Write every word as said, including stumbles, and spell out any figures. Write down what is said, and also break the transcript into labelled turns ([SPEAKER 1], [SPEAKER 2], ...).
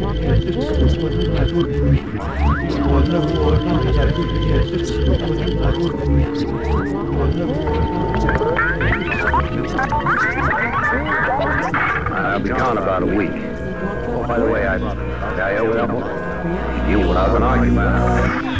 [SPEAKER 1] I'll be gone about a week. Oh, by the way, I, I owe you what I was going to argue about.